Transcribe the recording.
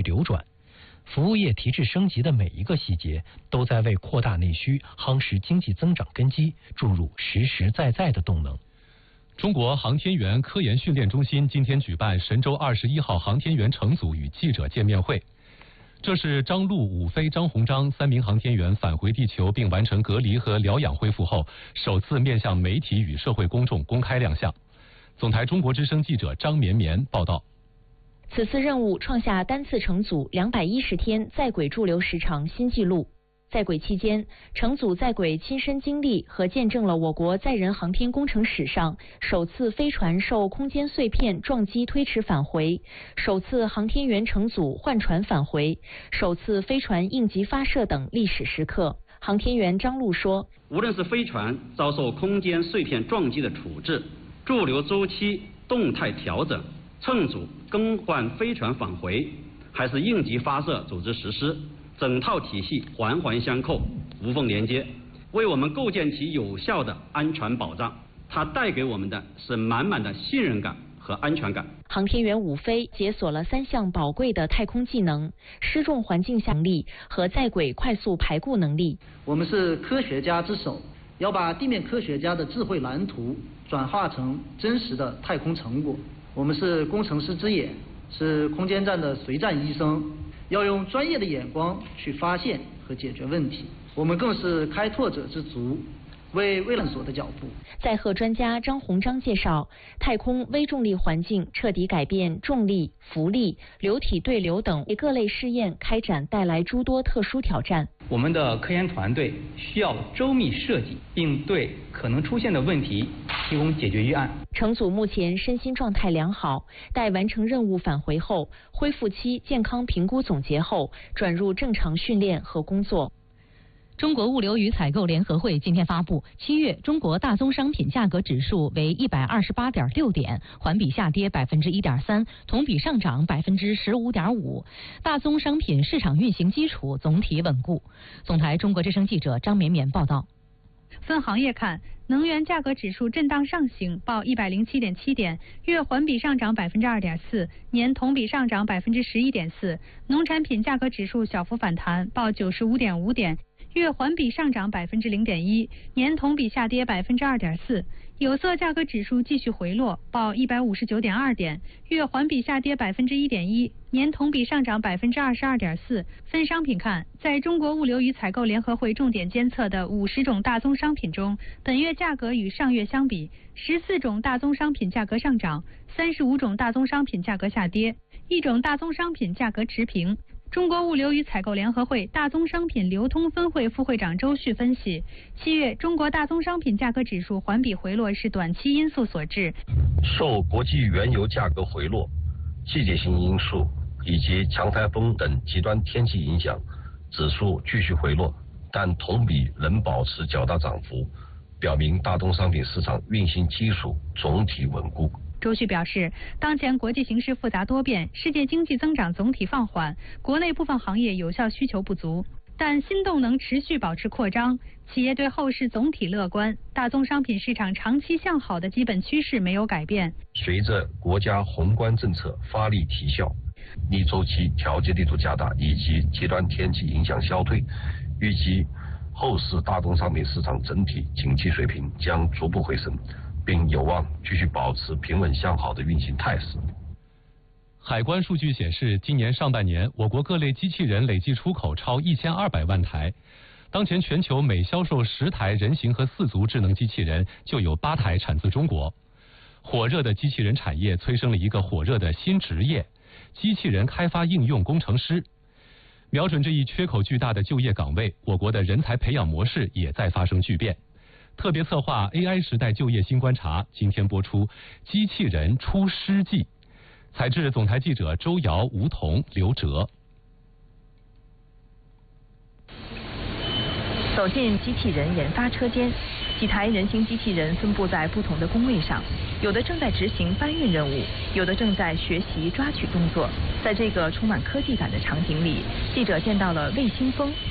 流转。服务业提质升级的每一个细节，都在为扩大内需、夯实经济增长根基注入实实在在的动能。 中国航天员科研训练中心今天举办神舟21号航天员乘组与记者见面会。这是张陆、武飞、张鸿章3名航天员返回地球并完成隔离和疗养恢复后，首次面向媒体与社会公众公开亮相。总台中国之声记者张绵绵报道。 此次任务创下单次乘组210天在轨驻留时长新纪录。在轨期间，乘组在轨亲身经历和见证了我国载人航天工程史上首次飞船受空间碎片撞击推迟返回，首次航天员乘组换船返回，首次飞船应急发射等历史时刻。航天员张陆说：“ 无论是飞船遭受空间碎片撞击的处置、驻留周期动态调整、乘组更换飞船返回，还是应急发射组织实施，整套体系环环相扣，无缝连接，为我们构建起有效的安全保障。它带给我们的是满满的信任感和安全感。” 航天员武飞解锁了3项宝贵的太空技能：失重环境下能力和在轨快速排固能力。 我们是科学家之首，要把地面科学家的智慧蓝图转化成真实的太空成果。我们是工程师之眼，是空间站的随站医生，要用专业的眼光去发现和解决问题。我们更是开拓者之足，为探索的脚步。 载荷专家张鸿章介绍，太空微重力环境彻底改变重力、浮力、流体对流等各类试验开展，带来诸多特殊挑战。 我们的科研团队需要周密设计，并对可能出现的问题提供解决预案。 乘组目前身心状态良好，待完成任务返回后，恢复期健康评估总结后，转入正常训练和工作。 中国物流与采购联合会今天发布，7月中国大宗商品价格指数为128.6点，环比下跌1.3%，同比上涨15.5%。大宗商品市场运行基础总体稳固。总台中国之声记者张绵绵报道。 分行业看，能源价格指数震荡上行，报107.7点，月环比上涨2.4%，年同比上涨11.4%。农产品价格指数小幅反弹，报95.5点。月环比上涨0.1%，年同比下跌2.4%。有色价格指数继续回落，报159.2点，月环比下跌1.1%，年同比上涨22.4%。分商品看，在中国物流与采购联合会重点监测的50种大宗商品中，本月价格与上月相比，14种大宗商品价格上涨，35种大宗商品价格下跌，1种大宗商品价格持平。中国物流与采购联合会大宗商品流通分会副会长周旭分析，7月中国大宗商品价格指数环比回落是短期因素所致， 受国际原油价格回落、季节性因素以及强台风等极端天气影响，指数继续回落，但同比仍保持较大涨幅，表明大宗商品市场运行基础总体稳固。 周旭表示，当前国际形势复杂多变，世界经济增长总体放缓，国内部分行业有效需求不足，但新动能持续保持扩张，企业对后市总体乐观，大宗商品市场长期向好的基本趋势没有改变。 随着国家宏观政策发力提效，逆周期调节力度加大，以及极端天气影响消退，预计后市大宗商品市场整体景气水平将逐步回升，并有望继续保持平稳向好的运行态势。 海关数据显示，今年上半年我国各类机器人累计出口超1200万台。当前全球每销售10台人形和4足智能机器人，就有8台产自中国。火热的机器人产业催生了一个火热的新职业——机器人开发应用工程师。瞄准这一缺口巨大的就业岗位，我国的人才培养模式也在发生巨变。特别策划 AI 时代就业新观察今天播出，机器人出师记。采制总台记者周瑶、吴彤、刘哲。 走进机器人研发车间，几台人形机器人分布在不同的工位上，有的正在执行搬运任务，有的正在学习抓取动作。在这个充满科技感的场景里，记者见到了魏新峰，